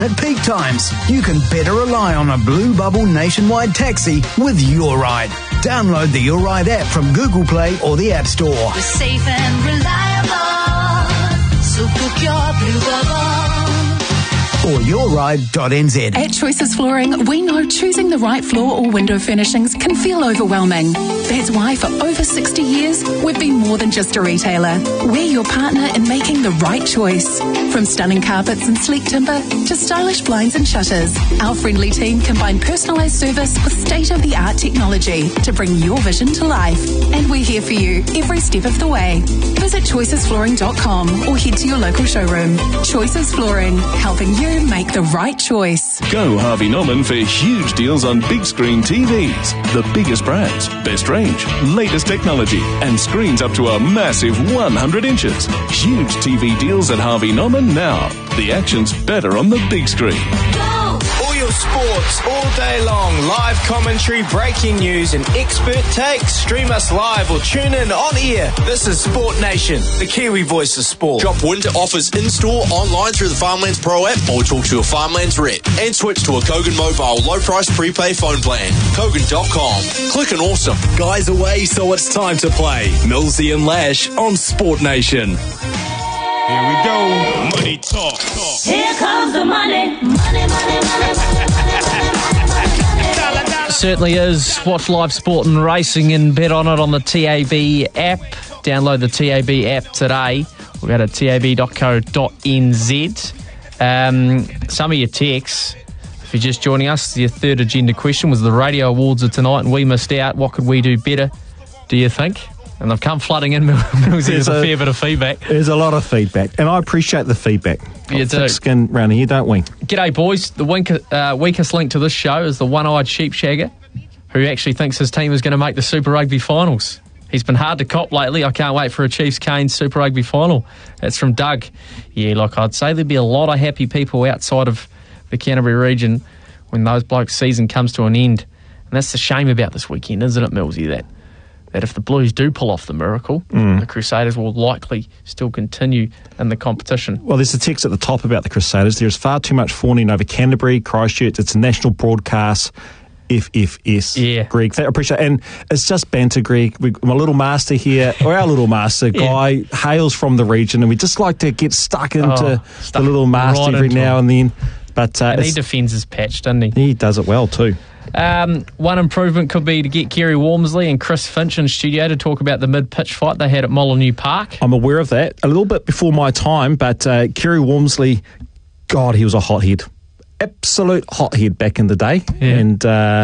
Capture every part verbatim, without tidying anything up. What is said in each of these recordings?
At peak times, you can better rely on a Blue Bubble nationwide taxi with Your Ride. Download the Your Ride app from Google Play or the App Store. We're safe and reliable, so book your Blue Bubble. Or your ride dot n z. At Choices Flooring, we know choosing the right floor or window furnishings can feel overwhelming. That's why for over sixty years, we've been more than just a retailer. We're your partner in making the right choice. From stunning carpets and sleek timber to stylish blinds and shutters, our friendly team combine personalised service with state-of-the-art technology to bring your vision to life. And we're here for you every step of the way. Visit choices flooring dot com or head to your local showroom. Choices Flooring, helping you make the right choice. Go Harvey Norman for huge deals on big screen T Vs. The biggest brands, best range, latest technology, and screens up to a massive one hundred inches. Huge T V deals at Harvey Norman now. The action's better on the big screen. All your sports, all day long, live commentary, breaking news, and expert takes. Stream us live or tune in on air. This is Sport Nation, the Kiwi voice of sport. Shop winter offers in-store, online through the Farmlands Pro app, or talk to your Farmlands rep. And switch to a Kogan Mobile low-price prepay phone plan. Kogan dot com. Click and awesome. Guys away, so it's time to play. Millsy and Lash on Sport Nation. Here we go. Money talk. talk. Here comes the money. Money, money, money, money, money. Certainly is. Watch live sport and racing and bet on it on the T A B app. Download the T A B app today. We'll go to tab dot co dot n z. Um, some of your texts, if you're just joining us, your third agenda question was the radio awards of tonight and we missed out. What could we do better, do you think? And they've come flooding in. There's a, a fair bit of feedback. There's a lot of feedback, and I appreciate the feedback. You do. Thick skin round here, don't we? G'day, boys. The wink, uh, weakest link to this show is the one-eyed sheep shagger, who actually thinks his team is going to make the Super Rugby finals. He's been hard to cop lately. I can't wait for a Chiefs-Canes Super Rugby final. That's from Doug. Yeah, look, I'd say there'd be a lot of happy people outside of the Canterbury region when those blokes' season comes to an end. And that's the shame about this weekend, isn't it, Millsy, that that if the Blues do pull off the miracle, mm. the Crusaders will likely still continue in the competition. Well, there's a text at the top about the Crusaders. There's far too much fawning over Canterbury, Christchurch. It's a national broadcast. F F S, yeah. Greg. I appreciate it. And it's just banter, Greg. We, my little master here, or our little master, Guy, yeah. hails from the region, and we just like to get stuck into oh, stuck the little master right every now him. and then. But uh, and he defends his patch, doesn't he? He does it well too. Um, one improvement could be to get Kerry Walmsley and Chris Finch in studio to talk about the mid-pitch fight they had at Molineux Park. I'm aware of that. A little bit before my time, but uh, Kerry Walmsley, God, he was a hothead. Absolute hothead back in the day. Yeah. And uh,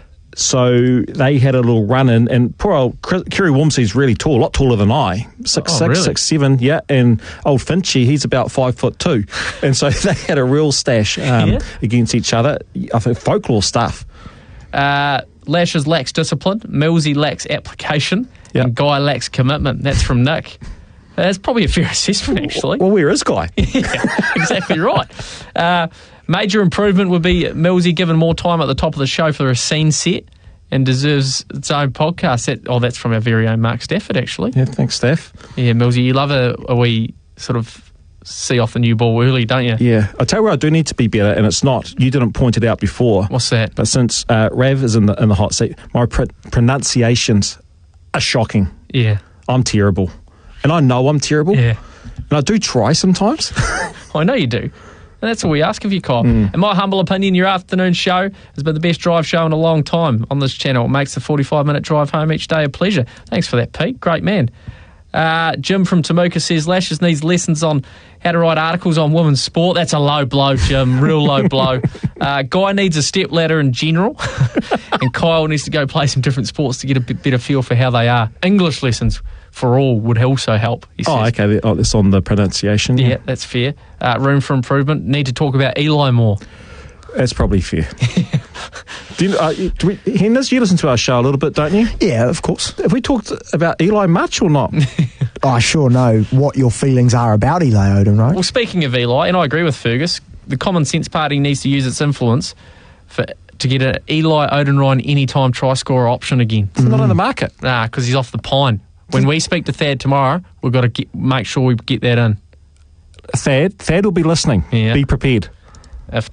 so they had a little run in, and poor old Kerry Walmsley's really tall, a lot taller than I. Six, oh, six, really? six, seven, yeah. And old Finchy, he's about five foot two. And so they had a real stash um, yeah. against each other. I think folklore stuff. Uh, Lashes lacks discipline, Millsy lacks application, yep. and Guy lacks commitment. That's from Nick. That's probably a fair assessment, actually. Well, where is Guy? Yeah, exactly right. Uh, major improvement would be Millsy given more time at the top of the show for a scene set and deserves its own podcast. That, oh, that's from our very own Mark Stafford, actually. Yeah, thanks, Staff. Yeah, Millsy, you love a, a wee sort of see off the new ball early, don't you? Yeah. I tell you where I do need to be better, and it's not. You didn't point it out before. What's that? But since uh, Rav is in the in the hot seat, my pr- pronunciations are shocking. Yeah. I'm terrible. And I know I'm terrible. Yeah. And I do try sometimes. I know you do. And that's all we ask of you, Kyle. Mm. In my humble opinion, your afternoon show has been the best drive show in a long time on this channel. It makes the forty-five minute drive home each day a pleasure. Thanks for that, Pete. Great man. Uh, Jim from Temuka says Lashes needs lessons on how to write articles on women's sport. That's a low blow, Jim. Real low blow. Uh, Guy needs a step ladder in general. And Kyle needs to go play some different sports to get a bit better feel for how they are. English lessons for all would also help, he says. Oh, okay. Oh, that's on the pronunciation. Yeah, that's fair. Uh, room for improvement. Need to talk about Eli more. That's probably fair. do you, uh, do we, Henders, you listen to our show a little bit, don't you? Yeah, of course. Have we talked about Eli much or not? I sure know what your feelings are about Eli Oden, right? Well, speaking of Eli, and I agree with Fergus, the Common Sense Party needs to use its influence for to get an Eli Odenrine anytime try scorer option again. It's mm. not on the market. Nah, because he's off the pine. When we speak to Thad tomorrow, we've got to get, make sure we get that in. Thad, Thad will be listening. Yeah. Be prepared.